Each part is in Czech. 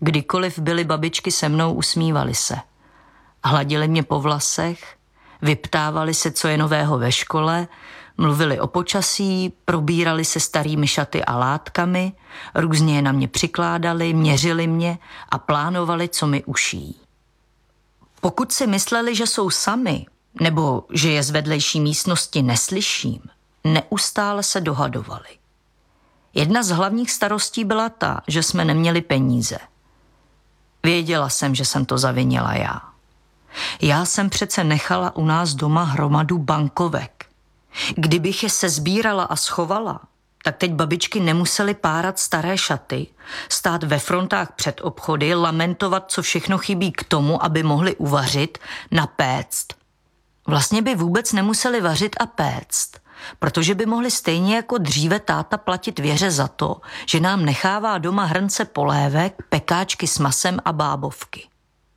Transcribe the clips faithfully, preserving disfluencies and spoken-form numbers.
Kdykoliv byly babičky se mnou, usmívali se. Hladili mě po vlasech, vyptávali se, co je nového ve škole, mluvili o počasí, probírali se starými šaty a látkami, různě je na mě přikládali, měřili mě a plánovali, co mi ušijí. Pokud si mysleli, že jsou sami, nebo že je z vedlejší místnosti neslyším, neustále se dohadovali. Jedna z hlavních starostí byla ta, že jsme neměli peníze. Věděla jsem, že jsem to zavinila já. Já jsem přece nechala u nás doma hromadu bankovek. Kdybych je sezbírala a schovala, tak teď babičky nemusely párat staré šaty, stát ve frontách před obchody, lamentovat, co všechno chybí k tomu, aby mohli uvařit, napéct. Vlastně by vůbec nemuseli vařit a péct, protože by mohli stejně jako dříve táta platit Věře za to, že nám nechává doma hrnce polévek, pekáčky s masem a bábovky.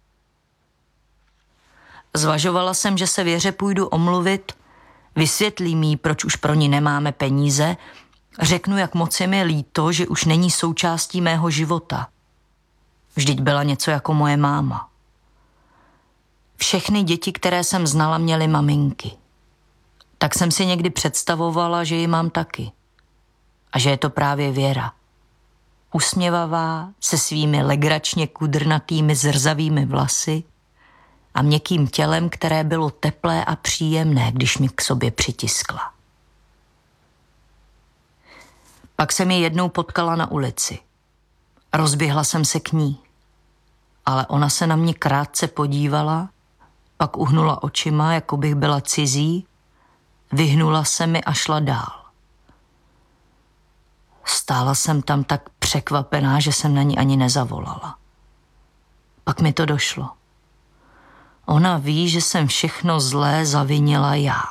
Zvažovala jsem, že se Věře půjdu omluvit, vysvětlím jí, proč už pro ní nemáme peníze, řeknu, jak moc je mi líto, že už není součástí mého života. Vždyť byla něco jako moje máma. Všechny děti, které jsem znala, měly maminky. Tak jsem si někdy představovala, že ji mám taky. A že je to právě Věra. Usměvavá, se svými legračně kudrnatými zrzavými vlasy a měkkým tělem, které bylo teplé a příjemné, když mi k sobě přitiskla. Pak jsem ji jednou potkala na ulici. Rozběhla jsem se k ní, ale ona se na mě krátce podívala, pak uhnula očima, jako bych byla cizí, vyhnula se mi a šla dál. Stála jsem tam tak překvapená, že jsem na ní ani nezavolala. Pak mi to došlo. Ona ví, že jsem všechno zlé zavinila já.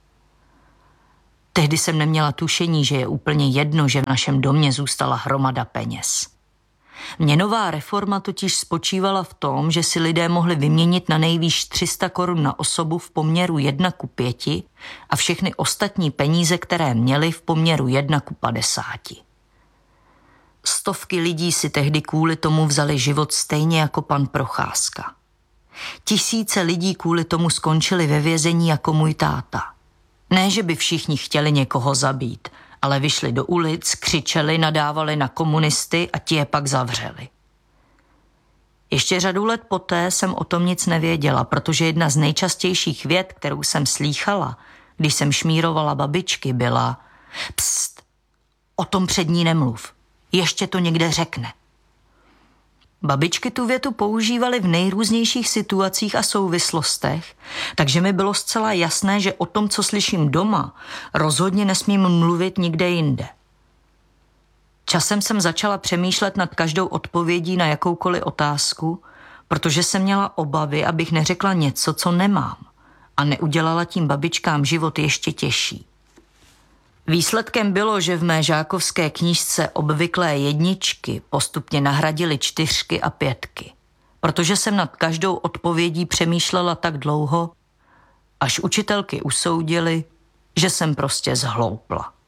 Tehdy jsem neměla tušení, že je úplně jedno, že v našem domě zůstala hromada peněz. Měnová reforma totiž spočívala v tom, že si lidé mohli vyměnit na nejvýš tři sta korun na osobu v poměru jedna ku pěti a všechny ostatní peníze, které měli, v poměru jedna ku padesáti. Stovky lidí si tehdy kvůli tomu vzali život stejně jako pan Procházka. Tisíce lidí kvůli tomu skončili ve vězení jako můj táta. Ne, že by všichni chtěli někoho zabít, ale vyšli do ulic, křičeli, nadávali na komunisty a ti je pak zavřeli. Ještě řadu let poté jsem o tom nic nevěděla, protože jedna z nejčastějších vět, kterou jsem slýchala, když jsem šmírovala babičky, byla: Pst, o tom před ní nemluv, ještě to někde řekne. Babičky tu větu používaly v nejrůznějších situacích a souvislostech, takže mi bylo zcela jasné, že o tom, co slyším doma, rozhodně nesmím mluvit nikde jinde. Časem jsem začala přemýšlet nad každou odpovědí na jakoukoliv otázku, protože jsem měla obavy, abych neřekla něco, co nemám, a neudělala tím babičkám život ještě těžší. Výsledkem bylo, že v mé žákovské knížce obvyklé jedničky postupně nahradily čtyřky a pětky, protože jsem nad každou odpovědí přemýšlela tak dlouho, až učitelky usoudily, že jsem prostě zhloupla.